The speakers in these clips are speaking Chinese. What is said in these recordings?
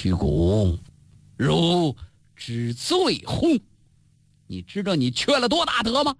虚谷，汝知罪乎？你知道你缺了多大德吗？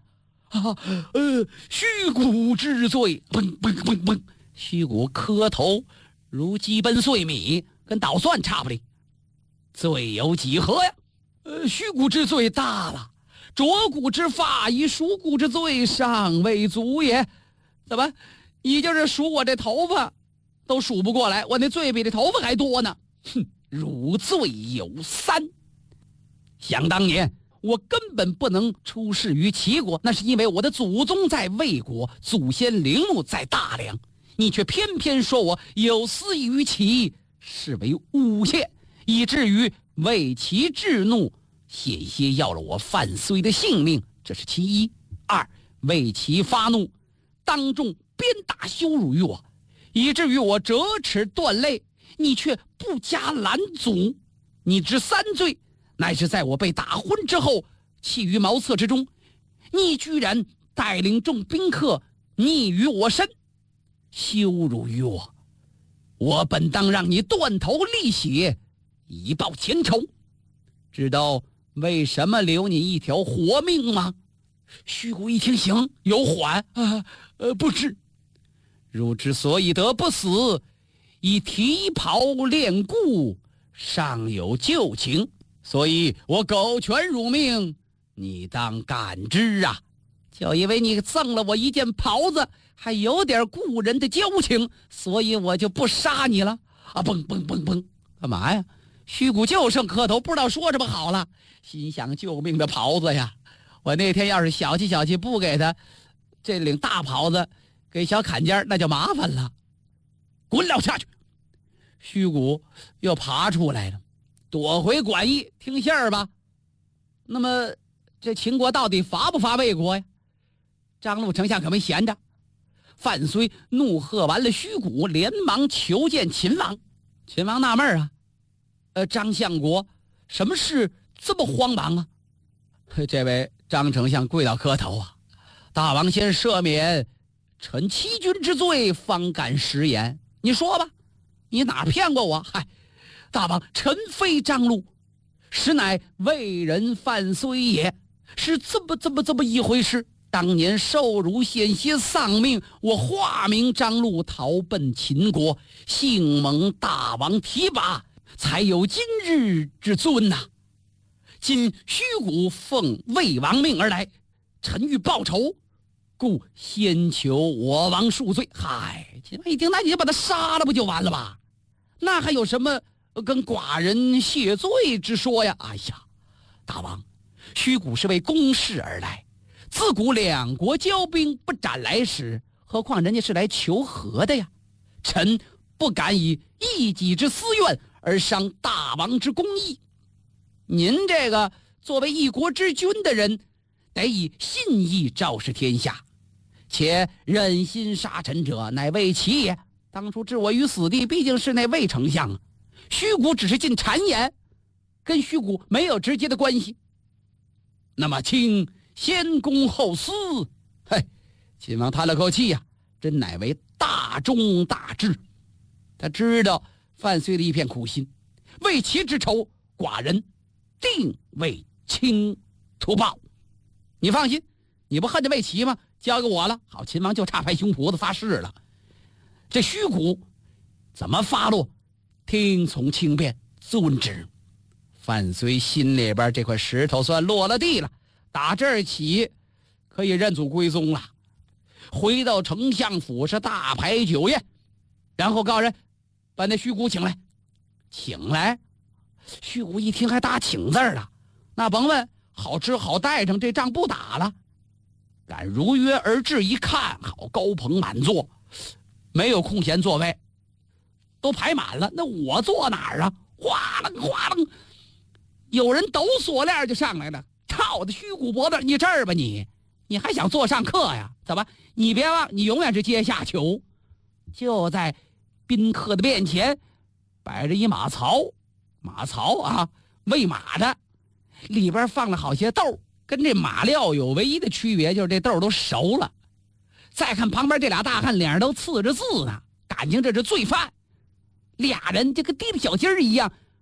虚谷知罪。嘣嘣嘣嘣，虚谷磕头如鸡奔碎米，跟捣蒜差不离。罪有几何呀？虚谷之罪大了，濯骨之发以数骨之罪尚未足也。怎么，你就是数我这头发都数不过来，我那罪比这头发还多呢。哼，汝罪有3。想当年我根本不能出仕于齐国，那是因为我的祖宗在魏国，祖先陵墓在大梁，你却偏偏说我有私于齐，视为诬陷，以至于魏齐至怒，险些要了我范睢的性命，这是其一。2，魏齐发怒，当众鞭打羞辱于我，以至于我折齿断泪，你却不加拦阻。你之3罪，乃是在我被打昏之后，弃于茅厕之中，你居然带领众宾客逆于我身，羞辱于我。我本当让你断头沥血，以报前仇。知道为什么留你一条活命吗？虚谷一听，行，有缓不知。汝之所以得不死，以提袍练故，尚有旧情，所以我苟全汝命，你当感之啊！就因为你赠了我一件袍子，还有点故人的交情，所以我就不杀你了啊！嘣嘣嘣嘣，干嘛呀？虚谷就剩磕头，不知道说什么好了，心想救命的袍子呀！我那天要是小气不给他这领大袍子，给小坎肩，那就麻烦了。滚了下去！虚谷又爬出来了，躲回馆驿听信儿吧。那么这秦国到底伐不伐魏国呀？张陆丞相可没闲着。范睢怒喝完了虚谷，连忙求见秦王。秦王纳闷啊，张相国什么事这么慌忙啊？这位张丞相跪倒磕头啊！大王先赦免臣欺君之罪，方敢食言。你说吧，你哪骗过我？嗨，大王，臣非张陆，实乃魏人范睢也，是这么一回事。当年受辱险些丧命，我化名张陆，逃奔秦国，幸蒙大王提拔，才有今日之尊呐。今虚谷奉魏王命而来，臣欲报仇，故先求我王恕罪。嗨，秦王一听，那你就把他杀了不就完了吧？那还有什么跟寡人谢罪之说呀？哎呀，大王，虚谷是为公事而来，自古两国交兵不斩来使，何况人家是来求和的呀？臣不敢以一己之私怨而伤大王之公义。您这个作为一国之君的人，得以信义昭示天下，且忍心杀臣者乃魏齐也。当初置我于死地，毕竟是那魏丞相啊。虚谷只是进谗言，跟虚谷没有直接的关系。那么卿先公后私，嘿，秦王叹了口气呀，真乃为大忠大智。他知道范睢的一片苦心，为其之仇，寡人定为卿图报。你放心，你不恨着魏齐吗？交给我了。好，秦王就差拍胸脯子发誓了。这虚谷怎么发落，听从轻便，遵旨。范睢心里边这块石头算落了地了，打这儿起可以认祖归宗了。回到丞相府是大排酒宴，然后告人把那虚谷请来。请来，虚谷一听还打请字了，那甭问，好吃好待上，这仗不打了。敢如约而至，一看好高朋满座，没有空闲座位，都排满了。那我坐哪儿啊？哗楞哗楞，有人抖锁链就上来了。操的虚谷脖子，你这儿吧你还想坐上客呀？怎么？你别忘，你永远是阶下囚。就在宾客的面前摆着一马槽，马槽啊，喂马的，里边放了好些豆，跟这马料有唯一的区别，就是这豆都熟了。再看旁边这俩大汉，脸上都刺着字呢，感情这是罪犯。俩人就跟提着小鸡儿一样，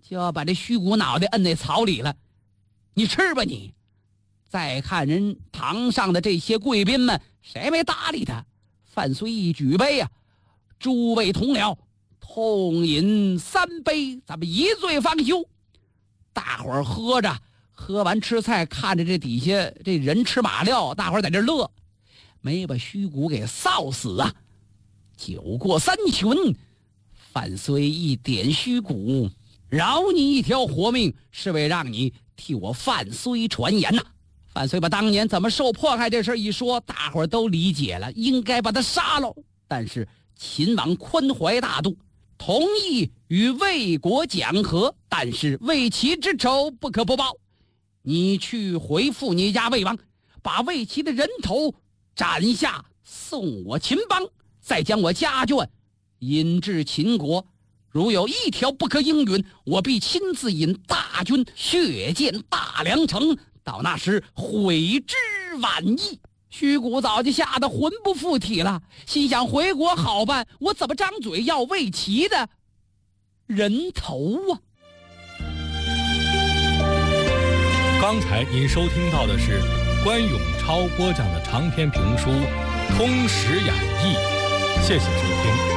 就要把这虚骨脑袋摁那草里了。你吃吧你。再看人堂上的这些贵宾们，谁没搭理他？范睢义举杯啊，诸位同僚，痛饮3杯，咱们一醉方休。大伙儿喝着，喝完吃菜，看着这底下这人吃马料，大伙儿在这乐，没把虚骨给臊死啊！酒过3巡，范睢义点虚骨，饶你一条活命，是为让你替我范睢传言呐。范睢把当年怎么受迫害这事一说，大伙儿都理解了，应该把他杀了。但是秦王宽怀大度，同意与魏国讲和，但是魏齐之仇不可不报。你去回复你家魏王，把魏齐的人头斩下，送我秦邦，再将我家眷引至秦国。如有一条不可应允，我必亲自引大军血溅大梁城，到那时悔之晚矣。虚骨早就吓得魂不附体了，心想回国好办，我怎么张嘴要魏齐的人头啊？ 刚才您收听到的是关永超播讲的长篇评书《通史演义》，谢谢收听。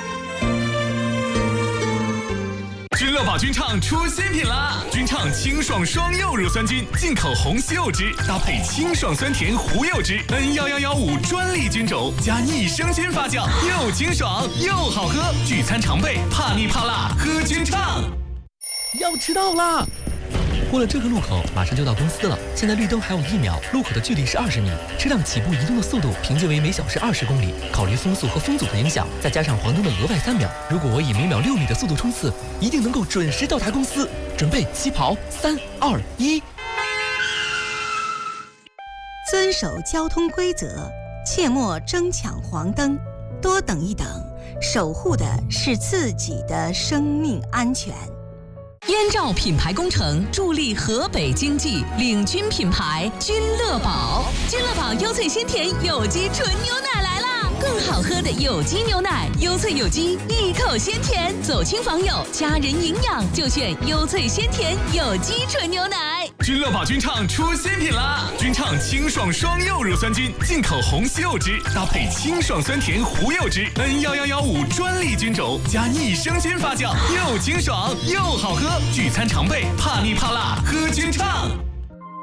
君乐宝菌畅出新品啦！菌畅清爽双柚乳酸菌，进口红西柚汁，搭配清爽酸甜胡柚汁，N11115专利菌种，加益生菌发酵，又清爽又好喝。聚餐常备，怕腻怕辣，喝菌畅。 要迟到啦！过了这个路口，马上就到公司了。现在绿灯还有1秒，路口的距离是20米，车辆起步移动的速度平均为每小时20公里。考虑风速和风阻的影响，再加上黄灯的额外3秒，如果我以每秒6米的速度冲刺，一定能够准时到达公司。准备起跑，3、2、1。 遵守交通规则，切莫争抢黄灯，多等一等，守护的是自己的生命安全。 燕赵品牌工程助力河北经济，领军品牌君乐宝。君乐宝优萃鲜甜有机纯牛奶来啦！更好喝的有机牛奶，优萃有机，一口鲜甜。走亲访友，家人营养就选优萃鲜甜有机纯牛奶。 君乐宝菌畅出新品啦！菌畅清爽双柚乳酸菌，进口红西柚汁，搭配清爽酸甜胡柚汁，N11115专利菌种，加益生菌发酵，又清爽又好喝。聚餐常备，怕腻怕辣，喝菌畅。